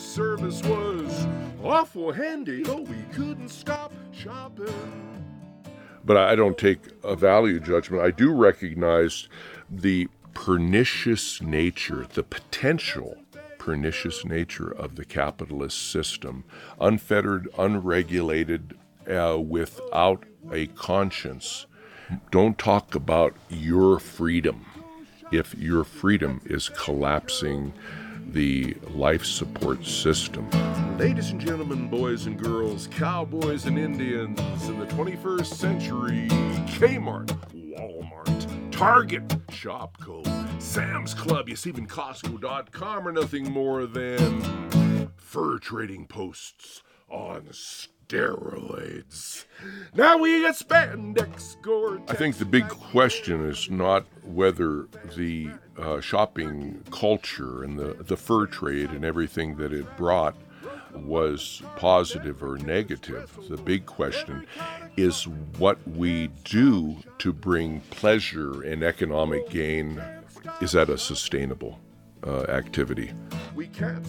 service was awful handy. Oh, we couldn't stop shopping. But I don't take a value judgment. I do recognize the pernicious nature, the potential pernicious nature of the capitalist system, unfettered, unregulated, without a conscience. Don't talk about your freedom if your freedom is collapsing the life support system. Ladies and gentlemen, boys and girls, cowboys and Indians, in the 21st century, Kmart, Walmart, Target, Shopko, Sam's Club, yes, even Costco.com are nothing more than fur trading posts on steroids. Now we got spandex Gore-Tex. I think the big question is not whether the shopping culture and the fur trade and everything that it brought was positive or negative. The big question is what we do to bring pleasure and economic gain. Is that a sustainable activity? We can't